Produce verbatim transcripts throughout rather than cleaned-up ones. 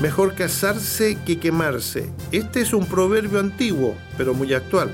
Mejor casarse que quemarse. Este es un proverbio antiguo, pero muy actual.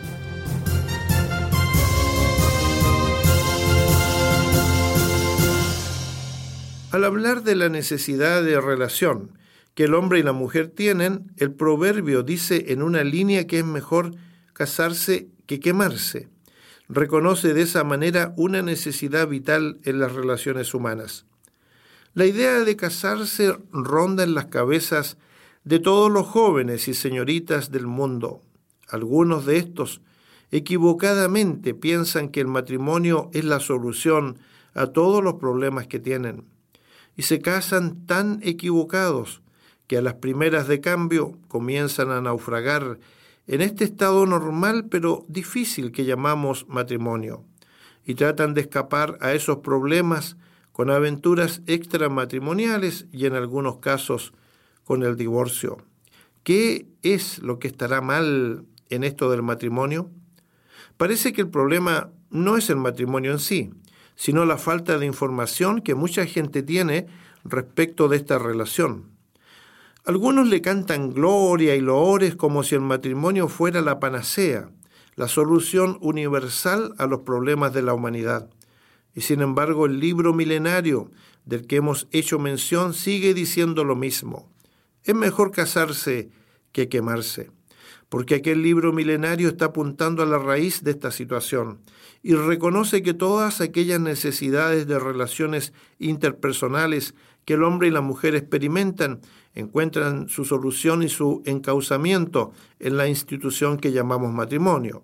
Al hablar de la necesidad de relación que el hombre y la mujer tienen, el proverbio dice en una línea que es mejor casarse que quemarse. Reconoce de esa manera una necesidad vital en las relaciones humanas. La idea de casarse ronda en las cabezas de todos los jóvenes y señoritas del mundo. Algunos de estos equivocadamente piensan que el matrimonio es la solución a todos los problemas que tienen. Y se casan tan equivocados que a las primeras de cambio comienzan a naufragar en este estado normal pero difícil que llamamos matrimonio, y tratan de escapar a esos problemas con aventuras extramatrimoniales y en algunos casos con el divorcio. ¿Qué es lo que estará mal en esto del matrimonio? Parece que el problema no es el matrimonio en sí, sino la falta de información que mucha gente tiene respecto de esta relación. Algunos le cantan gloria y loores como si el matrimonio fuera la panacea, la solución universal a los problemas de la humanidad. Y sin embargo, el libro milenario del que hemos hecho mención sigue diciendo lo mismo. Es mejor casarse que quemarse, porque aquel libro milenario está apuntando a la raíz de esta situación y reconoce que todas aquellas necesidades de relaciones interpersonales que el hombre y la mujer experimentan encuentran su solución y su encauzamiento en la institución que llamamos matrimonio.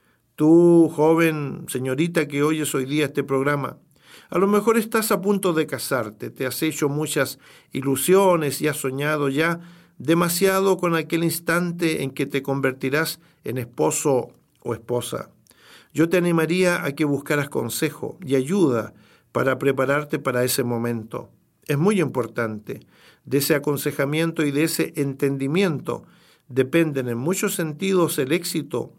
Tú, joven señorita que oyes hoy día este programa, a lo mejor estás a punto de casarte, te has hecho muchas ilusiones y has soñado ya demasiado con aquel instante en que te convertirás en esposo o esposa. Yo te animaría a que buscaras consejo y ayuda para prepararte para ese momento. Es muy importante. De ese aconsejamiento y de ese entendimiento dependen en muchos sentidos el éxito